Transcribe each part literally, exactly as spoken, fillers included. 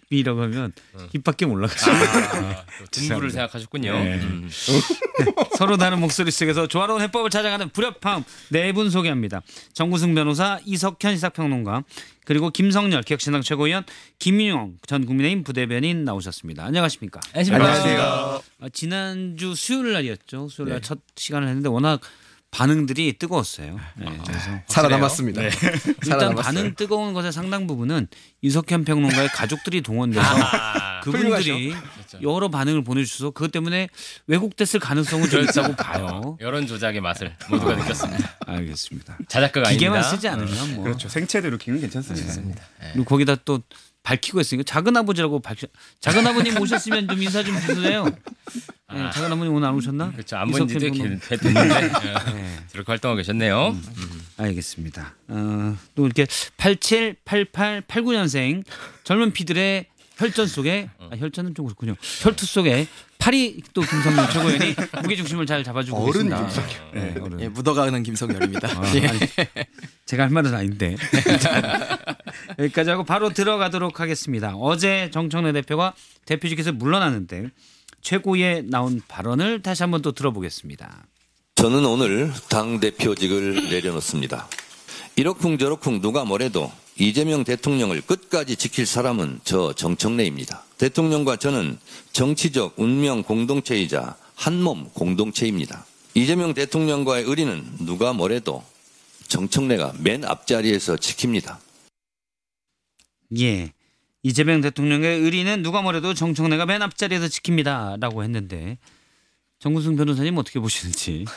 랩이라고 하면 입밖에 몰라가지고 아, 등부를 생각하셨군요. 네. 음. 서로 다른 목소리 속에서 조화로운 해법을 찾아가는 불협화음 네 분 소개합니다. 정구승 변호사, 이석현 시사평론가, 그리고 김성열 기억신당 최고위원, 김윤영 전 국민의힘 부대변인 나오셨습니다. 안녕하십니까? 안녕하세요. 아, 지난주 수요일 날이었죠. 수요일 날 네. 첫 시간을 했는데 워낙 반응들이 뜨거웠어요. 네, 그래서 살아남았습니다. 네. 일단 살아남았어요. 반응 뜨거운 것의 상당 부분은 이석현 평론가의 가족들이 동원돼서 아, 그분들이 여러 반응을 보내주셔서 그것 때문에 왜곡됐을 가능성은 좀 있다고 봐요. 여론 조작의 맛을 모두가 느꼈습니다. 알겠습니다. 자작가가 기계만 아닙니다. 쓰지 않으면 뭐. 그렇죠. 생체대 루킹은 괜찮습니다. 그리고 거기다 또 밝히고 했으니까 작은 아버지라고 밝혀. 작은 아버님 오셨으면 좀 인사 좀 주세요. 네, 작은 아버님 오늘 안 오셨나? 그렇죠. 안 본 지도 이석현 이렇게 됐는데 네. 저렇게 활동하고 계셨네요. 음. 알겠습니다. 어, 또 이렇게 팔칠, 팔팔, 팔구 년생 젊은 피들의 혈전 속에 아, 혈전은 좀 그렇군요. 혈투 속에 팔이 또 김성렬 최고위원이 무게 중심을 잘 잡아주고 어른 계십니다. 김성렬. 네, 어른. 예, 묻어가는 김성열입니다. 아, 예. 아니, 제가 할 말은 아닌데 자, 여기까지 하고 바로 들어가도록 하겠습니다. 어제 정청래 대표가 대표직에서 물러나는데 최고위에 나온 발언을 다시 한번 또 들어보겠습니다. 저는 오늘 당대표직을 내려놓습니다. 이러쿵저러쿵 누가 뭐래도 이재명 대통령을 끝까지 지킬 사람은 저 정청래입니다. 대통령과 저는 정치적 운명 공동체이자 한몸 공동체입니다. 이재명 대통령과의 의리는 누가 뭐래도 정청래가 맨 앞자리에서 지킵니다. 예, 이재명 대통령의 의리는 누가 뭐래도 정청래가 맨 앞자리에서 지킵니다 라고 했는데 정구승 변호사님 어떻게 보시는지.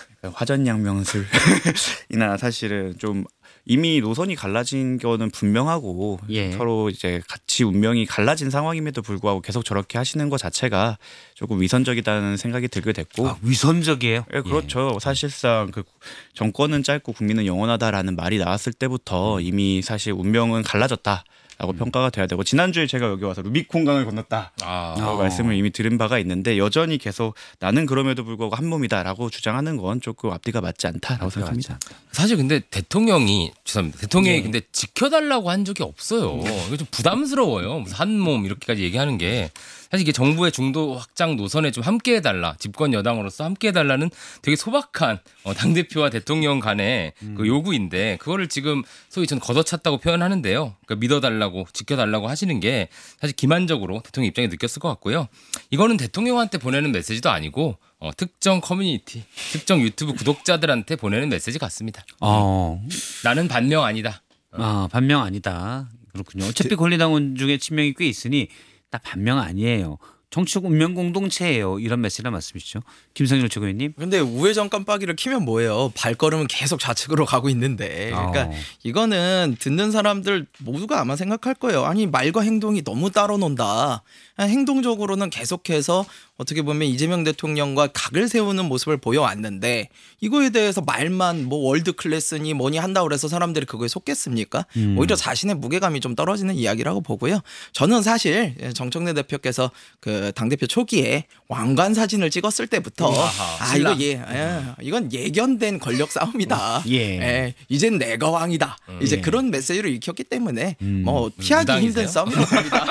화전양명술이나 사실은 좀 이미 노선이 갈라진 거는 분명하고 예. 서로 이제 같이 운명이 갈라진 상황임에도 불구하고 계속 저렇게 하시는 것 자체가 조금 위선적이다는 생각이 들게 됐고 아, 위선적이에요? 예, 그렇죠. 사실상 그 정권은 짧고 국민은 영원하다라는 말이 나왔을 때부터 이미 사실 운명은 갈라졌다. 라고 평가가 돼야 되고 지난주에 제가 여기 와서 루비콘강을 건넜다 아, 라고 어. 말씀을 이미 드린 바가 있는데 여전히 계속 나는 그럼에도 불구하고 한 몸이다라고 주장하는 건 조금 앞뒤가 맞지 않다라고 생각합니다. 사실 근데 대통령이 죄송합니다. 대통령이 예. 근데 지켜달라고 한 적이 없어요. 이거 좀 부담스러워요. 무슨 한 몸 이렇게까지 얘기하는 게 사실 이게 정부의 중도 확장 노선에 좀 함께해달라, 집권 여당으로서 함께해달라는 되게 소박한 어, 당 대표와 대통령 간의 음. 그 요구인데 그거를 지금 소위 전 걷어찼다고 표현하는데요. 그러니까 믿어달라고 지켜달라고 하시는 게 사실 기만적으로 대통령 입장에 느꼈을 것 같고요. 이거는 대통령한테 보내는 메시지도 아니고 어, 특정 커뮤니티, 특정 유튜브 구독자들한테 보내는 메시지 같습니다. 어, 나는 반명 아니다. 아, 반명 아니다. 그렇군요. 어차피 권리당원 중에 친명이 꽤 있으니 나 반명 아니에요. 정치적 운명 공동체예요. 이런 메시지란 말씀이시죠. 김성렬 최고위원님. 근데 우회전 깜빡이를 키면 뭐예요? 발걸음은 계속 좌측으로 가고 있는데. 그러니까 어. 이거는 듣는 사람들 모두가 아마 생각할 거예요. 아니 말과 행동이 너무 따로 논다. 행동적으로는 계속해서 어떻게 보면 이재명 대통령과 각을 세우는 모습을 보여왔는데 이거에 대해서 말만 뭐 월드 클래스니 뭐니 한다고 그래서 사람들이 그거에 속겠습니까? 음. 오히려 자신의 무게감이 좀 떨어지는 이야기라고 보고요. 저는 사실 정청래 대표께서 그 당대표 초기에 왕관 사진을 찍었을 때부터 아하, 아 신랑. 이거 예, 예 이건 예견된 권력 싸움이다. 예. 예, 이젠 내가 왕이다. 이제 예. 그런 메시지를 익혔기 때문에 음. 뭐 피하기 무당이세요? 힘든 싸움이라고 봅니다.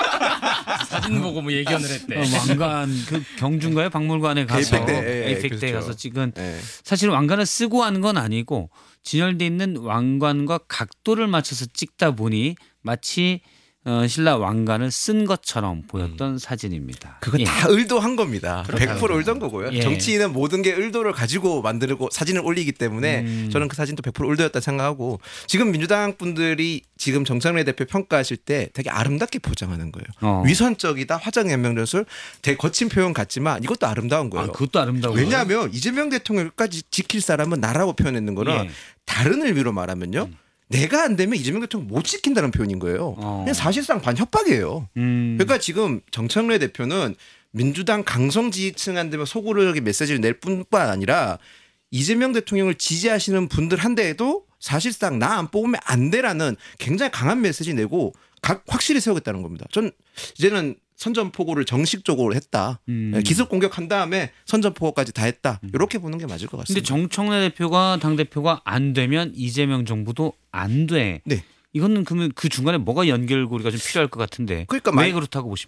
사진 보고 뭐 예견을 했대. 어, 왕관 그 경주인가요? 박물관에 가서 에이펙 때, 예, 에이펙 때 그렇죠. 가서 찍은 예. 사실 왕관을 쓰고 하는 건 아니고 진열돼 있는 왕관과 각도를 맞춰서 찍다 보니 마치 어, 신라 왕관을 쓴 것처럼 보였던 사진입니다. 그건 예. 다 의도한 겁니다. 백 퍼센트 의도한 거고요. 예. 정치인은 모든 게 의도를 가지고 만들고 사진을 올리기 때문에 음. 저는 그 사진도 백 퍼센트 의도였다 생각하고 지금 민주당 분들이 지금 정청래 대표 평가하실 때 되게 아름답게 포장하는 거예요. 어. 위선적이다, 화장연명전술, 되게 거친 표현 같지만 이것도 아름다운 거예요. 아, 그것도 아름다워. 왜냐하면 이재명 대통령까지 지킬 사람은 나라고 표현했는 거는 예. 다른 의미로 말하면요. 내가 안 되면 이재명 대통령 못 지킨다는 표현인 거예요. 어. 그냥 사실상 반협박이에요. 음. 그러니까 지금 정청래 대표는 민주당 강성 지지층한테 소구력의 메시지를 낼 뿐만 아니라 이재명 대통령을 지지하시는 분들한테도 사실상 나 안 뽑으면 안 돼라는 굉장히 강한 메시지 내고 각 확실히 세우겠다는 겁니다. 전 이제는 선전포고를 정식적으로 했다. 음. 기습 공격한 다음에 선전포고까지 다 했다. 이렇게 보는 게 맞을 것 근데 같습니다. 정청래 대표가 당 대표가 안 되면 이재명 정부도 안 돼. 네. 이거는 그러면 그 중간에 뭐가 연결고리가 좀 필요할 것 같은데 그러니까 왜 만- 그렇다고